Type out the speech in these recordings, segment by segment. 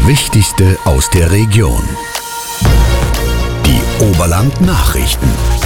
Wichtigste aus der Region. Die Oberland-Nachrichten.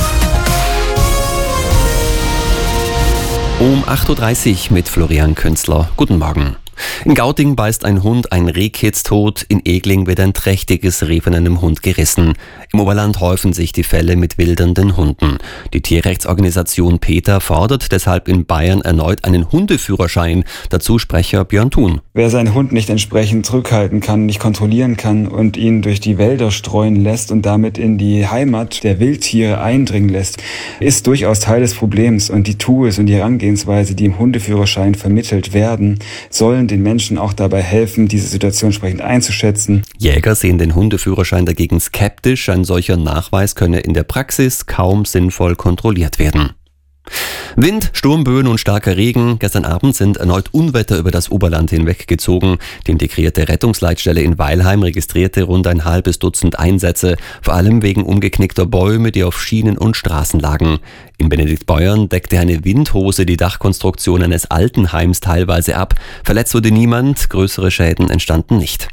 Um 8.30 Uhr mit Florian Künzler. Guten Morgen. In Gauting beißt ein Hund ein Rehkitz tot, in Egling wird ein trächtiges Reh von einem Hund gerissen. Im Oberland häufen sich die Fälle mit wildernden Hunden. Die Tierrechtsorganisation PETA fordert deshalb in Bayern erneut einen Hundeführerschein. Dazu Sprecher Björn Thun. Wer seinen Hund nicht entsprechend zurückhalten kann, nicht kontrollieren kann und ihn durch die Wälder streuen lässt und damit in die Heimat der Wildtiere eindringen lässt, ist durchaus Teil des Problems. Und die Tools und die Herangehensweise, die im Hundeführerschein vermittelt werden, sollen den Menschen auch dabei helfen, diese Situation entsprechend einzuschätzen. Jäger sehen den Hundeführerschein dagegen skeptisch. Ein solcher Nachweis könne in der Praxis kaum sinnvoll kontrolliert werden. Wind, Sturmböen und starker Regen. Gestern Abend sind erneut Unwetter über das Oberland hinweggezogen. Die integrierte Rettungsleitstelle in Weilheim registrierte rund ein halbes Dutzend Einsätze, vor allem wegen umgeknickter Bäume, die auf Schienen und Straßen lagen. In Benediktbeuern deckte eine Windhose die Dachkonstruktion eines Altenheims teilweise ab. Verletzt wurde niemand, größere Schäden entstanden nicht.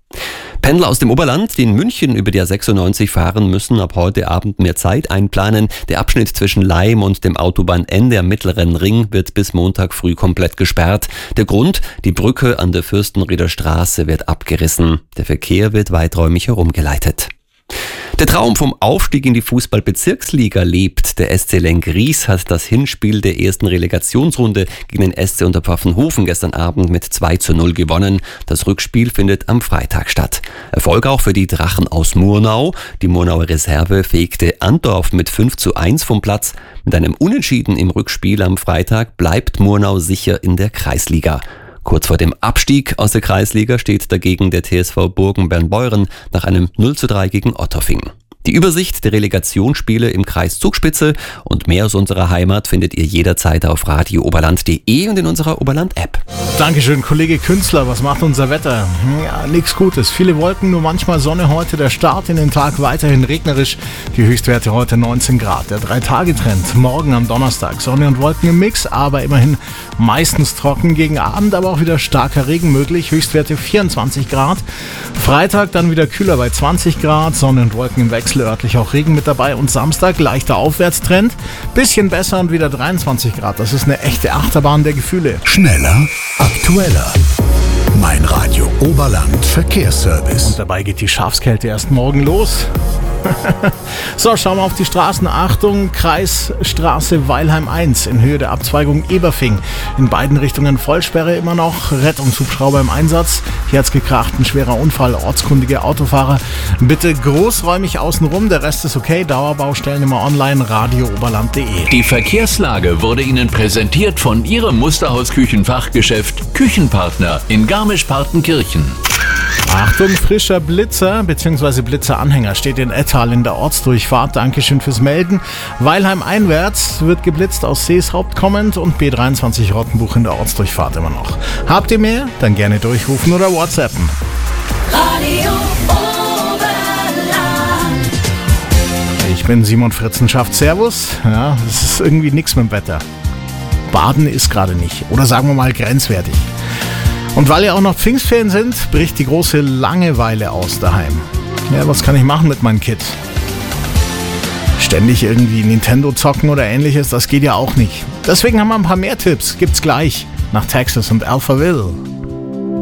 Pendler aus dem Oberland, die in München über die A96 fahren, müssen ab heute Abend mehr Zeit einplanen. Der Abschnitt zwischen Laim und dem Autobahnende am Mittleren Ring wird bis Montag früh komplett gesperrt. Der Grund? Die Brücke an der Fürstenrieder Straße wird abgerissen. Der Verkehr wird weiträumig herumgeleitet. Der Traum vom Aufstieg in die Fußball-Bezirksliga lebt. Der SC Lenggries hat das Hinspiel der ersten Relegationsrunde gegen den SC Unterpfaffenhofen gestern Abend mit 2:0 gewonnen. Das Rückspiel findet am Freitag statt. Erfolg auch für die Drachen aus Murnau. Die Murnauer Reserve fegte Antdorf mit 5:1 vom Platz. Mit einem Unentschieden im Rückspiel am Freitag bleibt Murnau sicher in der Kreisliga. Kurz vor dem Abstieg aus der Kreisliga steht dagegen der TSV Burgen-Bernbeuren nach einem 0:3 gegen Otterfing. Die Übersicht der Relegationsspiele im Kreis Zugspitze und mehr aus unserer Heimat findet ihr jederzeit auf radiooberland.de und in unserer Oberland-App. Dankeschön, Kollege Künzler. Was macht unser Wetter? Ja, nichts Gutes. Viele Wolken, nur manchmal Sonne heute. Der Start in den Tag weiterhin regnerisch. Die Höchstwerte heute 19 Grad. Der 3-Tage-Trend morgen am Donnerstag. Sonne und Wolken im Mix, aber immerhin meistens trocken. Gegen Abend aber auch wieder starker Regen möglich. Höchstwerte 24 Grad. Freitag dann wieder kühler bei 20 Grad. Sonne und Wolken im Wechsel. Örtlich auch Regen mit dabei und Samstag leichter Aufwärtstrend, bisschen besser und wieder 23 Grad. Das ist eine echte Achterbahn der Gefühle. Schneller, aktueller. Mein Radio Oberland Verkehrsservice. Und dabei geht die Schafskälte erst morgen los. So, schauen wir auf die Straßen. Achtung, Kreisstraße Weilheim 1 in Höhe der Abzweigung Eberfing. In beiden Richtungen Vollsperre immer noch. Rettungshubschrauber im Einsatz. Hier hat's gekracht, ein schwerer Unfall. Ortskundige Autofahrer bitte großräumig außenrum. Der Rest ist okay. Dauerbaustellen immer online. radiooberland.de. Die Verkehrslage wurde Ihnen präsentiert von Ihrem Musterhaus-Küchenfachgeschäft Küchenpartner in Garmisch-Partenkirchen. Achtung, frischer Blitzer bzw. Blitzeranhänger steht in Ettal in der Ortsdurchfahrt. Dankeschön fürs Melden. Weilheim einwärts wird geblitzt aus Seeshaupt kommend und B23 Rottenbuch in der Ortsdurchfahrt immer noch. Habt ihr mehr? Dann gerne durchrufen oder WhatsAppen. Radio Oberland. Ich bin Simon Fritzenschafft. Servus. Ja, es ist irgendwie nichts mit dem Wetter. Baden ist gerade nicht. Oder sagen wir mal grenzwertig. Und weil ja auch noch Pfingstferien sind, bricht die große Langeweile aus daheim. Ja, was kann ich machen mit meinem Kid? Ständig irgendwie Nintendo zocken oder ähnliches, das geht ja auch nicht. Deswegen haben wir ein paar mehr Tipps. Gibt's gleich nach Texas und Alphaville.